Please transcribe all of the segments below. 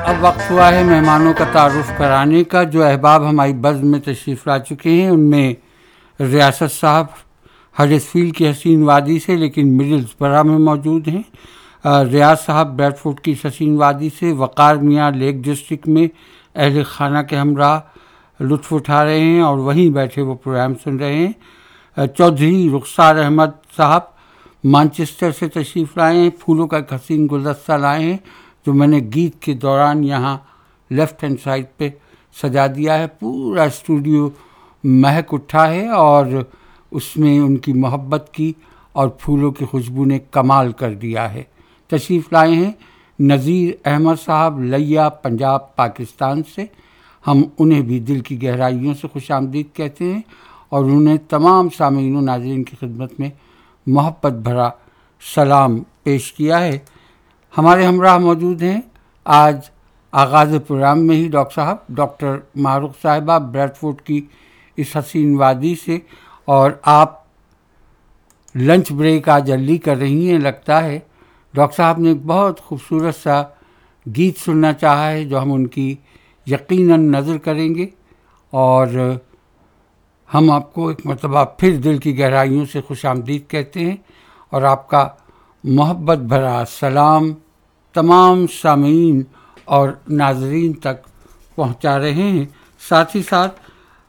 اب وقت ہوا ہے مہمانوں کا تعارف کرانے کا. جو احباب ہماری بزم میں تشریف لا چکے ہیں ان میں ریاست صاحب ہڈرسفیلڈ کی حسین وادی سے لیکن مڈلسبرا میں موجود ہیں. ریاض صاحب بریڈ فورڈ کی حسین وادی سے. وقار میاں لیک ڈسٹرکٹ میں اہل خانہ کے ہمراہ لطف اٹھا رہے ہیں اور وہیں بیٹھے وہ پروگرام سن رہے ہیں. چودھری رخسار احمد صاحب مانچسٹر سے تشریف لائے ہیں. پھولوں کا ایک حسین گلدستہ لائے ہیں جو میں نے گیت کے دوران یہاں لیفٹ ہینڈ سائڈ پہ سجا دیا ہے. پورا اسٹوڈیو مہک اٹھا ہے اور اس میں ان کی محبت کی اور پھولوں کی خوشبو نے کمال کر دیا ہے. تشریف لائے ہیں نذیر احمد صاحب لیا پنجاب پاکستان سے. ہم انہیں بھی دل کی گہرائیوں سے خوش آمدید کہتے ہیں اور انہیں تمام سامعین و ناظرین کی خدمت میں محبت بھرا سلام پیش کیا ہے. ہمارے ہمراہ موجود ہیں آج آغاز پروگرام میں ہی ڈاکٹر صاحب ڈاکٹر معروق صاحبہ بریڈ فورڈ کی اس حسین وادی سے. اور آپ لنچ بریک آج جلدی کر رہی ہیں لگتا ہے. ڈاکٹر صاحب نے ایک بہت خوبصورت سا گیت سننا چاہا ہے جو ہم ان کی یقیناً نظر کریں گے اور ہم آپ کو ایک مرتبہ پھر دل کی گہرائیوں سے خوش آمدید کہتے ہیں اور آپ کا محبت بھرا سلام تمام سامعین اور ناظرین تک پہنچا رہے ہیں. ساتھ ہی ساتھ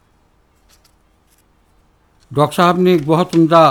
ڈاکٹر صاحب نے ایک بہت عمدہ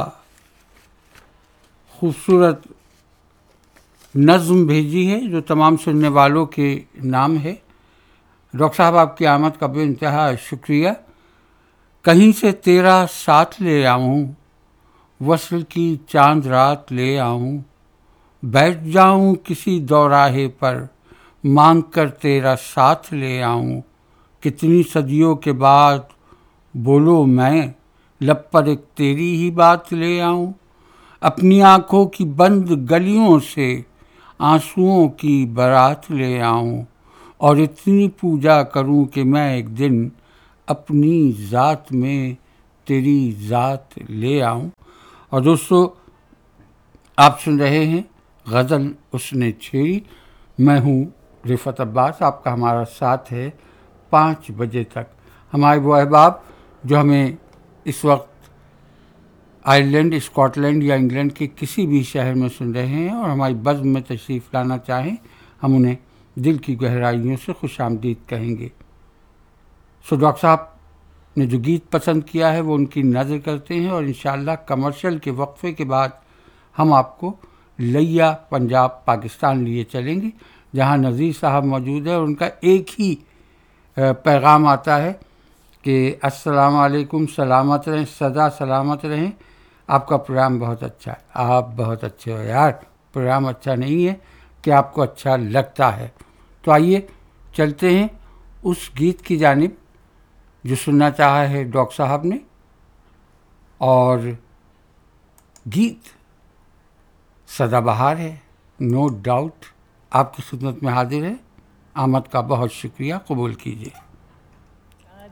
خوبصورت نظم بھیجی ہے جو تمام سننے والوں کے نام ہے. ڈاکٹر صاحب آپ کی آمد کا بے انتہا شکریہ. کہیں سے تیرا ساتھ لے آؤں وصل کی چاند رات لے آؤں بیٹھ جاؤں کسی دوراہے پر مانگ کر تیرا ساتھ لے آؤں. کتنی صدیوں کے بعد بولو میں لب پر ایک تیری ہی بات لے آؤں. اپنی آنکھوں کی بند گلیوں سے آنسوؤں کی بارات لے آؤں اور اتنی پوجا کروں کہ میں ایک دن اپنی ذات میں تیری ذات لے آؤں. اور دوستو آپ سن رہے ہیں غزل اس نے چھیڑی. میں ہوں رفعت عباس. آپ کا ہمارا ساتھ ہے 5 بجے تک. ہمارے وہ احباب جو ہمیں اس وقت آئرلینڈ اسکاٹ لینڈ یا انگلینڈ کے کسی بھی شہر میں سن رہے ہیں اور ہماری بزم میں تشریف لانا چاہیں ہم انہیں دل کی گہرائیوں سے خوش آمدید کہیں گے. ڈاکٹر صاحب نے جو گیت پسند کیا ہے وہ ان کی نظر کرتے ہیں اور انشاءاللہ کمرشل کے وقفے کے بعد ہم آپ کو لیا پنجاب پاکستان لیے چلیں گے جہاں نذیر صاحب موجود ہے اور ان کا ایک ہی پیغام آتا ہے کہ السلام علیکم، سلامت رہیں، سدا سلامت رہیں. آپ کا پروگرام بہت اچھا ہے. آپ بہت اچھے ہو یار. پروگرام اچھا نہیں ہے کہ آپ کو اچھا لگتا ہے. تو آئیے چلتے ہیں اس گیت کی جانب جو سننا چاہا ہے ڈاکٹر صاحب نے. اور گیت سدا بہار ہے، نو ڈاؤٹ. آپ کی خدمت میں حاضر ہے. آمد کا بہت شکریہ، قبول کیجیے.